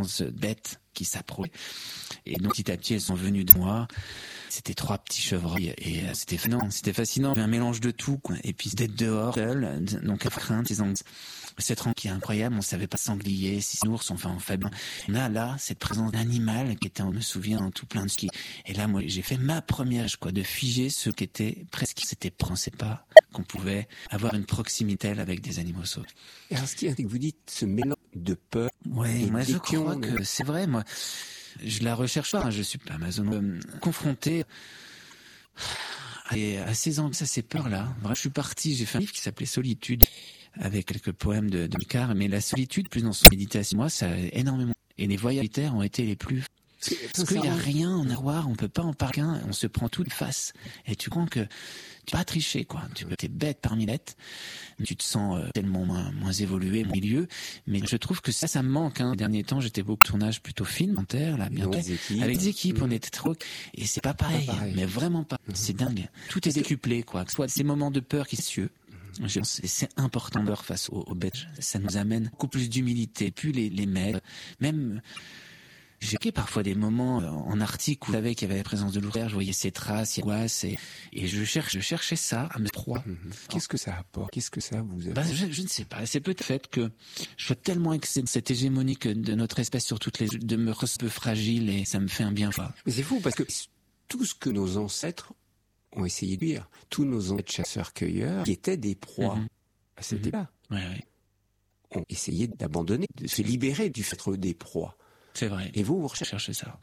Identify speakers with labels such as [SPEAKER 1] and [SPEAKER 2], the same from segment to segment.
[SPEAKER 1] présence bête qui s'approchait. Et donc petit à petit, elles sont venues de moi. C'était 3 petits chevreuils et c'était fascinant. Un mélange de tout, quoi. Et puis d'être dehors, seul, donc à crainte, cette rencontre qui est incroyable. On savait pas sanglier, si ours, enfin en faible. On a là cette présence d'animal qui était, on me souvient, en tout plein de ski. Et là, moi, j'ai fait ma première, de figer ce qui était presque, on ne sait pas qu'on pouvait avoir une proximité avec des animaux sauvages.
[SPEAKER 2] Et alors, ce qui est que vous dites, ce mélange de peur.
[SPEAKER 1] Ouais, moi je crois que c'est vrai, moi. Je la recherche pas, je suis pas Amazon confronté à ces peurs-là. Bref, je suis parti, j'ai fait un livre qui s'appelait Solitude, avec quelques poèmes de Ricard, mais la solitude, plus dans son méditation, moi, ça a énormément. Et les voyages militaires ont été les plus... Parce qu'il n'y a rien en miroir, on peut pas en parler, on se prend tout de face. Et tu crois que tu peux pas tricher, quoi. T'es bête parmi lettres, tu te sens tellement moins évolué au milieu. Mais je trouve que ça me manque. Ces derniers temps, j'étais beaucoup tournage plutôt film, là, bientôt. Avec des équipes, on était trop... Et c'est pas pareil, mais vraiment pas. C'est dingue. Tout est décuplé, quoi. Soit ces moments de peur qui se c'est important d'heure face aux bêtes. Ça nous amène beaucoup plus d'humilité. Puis les maîtres, même... J'ai fait parfois des moments en Arctique où je savais qu'il y avait la présence de l'ours, je voyais ses traces, et je cherchais ça à me proie.
[SPEAKER 2] Qu'est-ce que ça apporte? Qu'est-ce que ça vous apporte?
[SPEAKER 1] Je ne sais pas. C'est peut-être le fait que je sois tellement excédé de cette hégémonie de notre espèce sur de me retrouver peu fragile, et ça me fait un bien fou.
[SPEAKER 2] Mais c'est fou parce que tout ce que nos ancêtres ont essayé de dire, tous nos ancêtres chasseurs-cueilleurs qui étaient des proies à cette époque, ont essayé d'abandonner, de se libérer du fait d'être des proies.
[SPEAKER 1] C'est vrai.
[SPEAKER 2] Et vous recherchez
[SPEAKER 1] ça.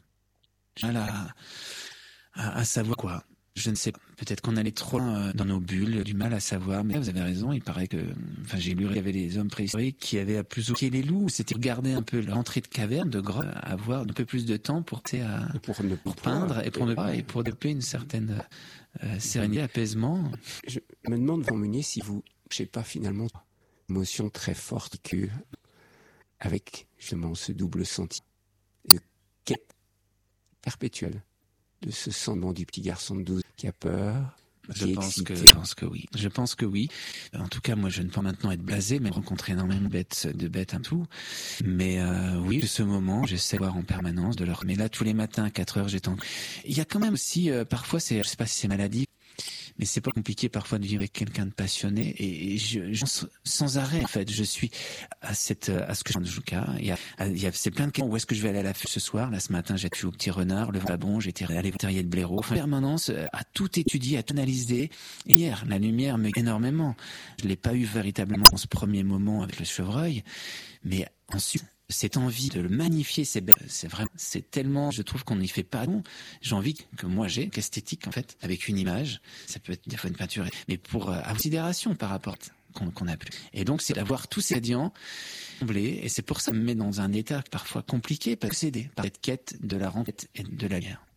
[SPEAKER 1] À savoir quoi. Je ne sais pas. Peut-être qu'on allait trop dans nos bulles, du mal à savoir. Mais vous avez raison. Il paraît que, j'ai lu qu'il y avait des hommes préhistoriques qui avaient à plus oublier les loups. C'était regarder un peu l'entrée de caverne, de grotte, avoir un peu plus de temps pour peindre et pour développer une certaine sérénité, apaisement.
[SPEAKER 2] Je me demande, Van Meunier, si vous, je sais pas, finalement, une émotion très forte que, avec justement ce double sentiment de quête perpétuelle de ce sentiment du petit garçon de 12 qui a peur.
[SPEAKER 1] Je pense que oui. En tout cas, moi, je ne peux maintenant être blasé, mais rencontrer énormément de bêtes un tout. Mais oui, de ce moment, j'essaie de voir en permanence de leur. Mais là, tous les matins à 4 heures, il y a quand même aussi, parfois, je sais pas si c'est maladie, mais c'est pas compliqué parfois de vivre avec quelqu'un de passionné, et je sans arrêt, en fait, je suis à ce que je Jouka. C'est plein de questions. Où est-ce que je vais aller à la fête ce soir? Là, ce matin, j'ai été au Petit Renard, le Vabon, j'étais allé au terrier de Blaireau. En permanence, à tout étudier, à tout analyser. Et hier, la lumière me énormément. Je l'ai pas eu véritablement en ce premier moment avec le chevreuil, mais ensuite, cette envie de le magnifier, c'est tellement, je trouve qu'on n'y fait pas bon. J'ai envie qu'esthétique, en fait, avec une image. Ça peut être des fois une peinture, mais à considération par rapport qu'on a plus. Et donc, c'est d'avoir tous ces ingrédients comblés, et c'est pour ça que ça me met dans un état parfois compliqué, parce que c'est par cette quête de la rencontre et de la guerre.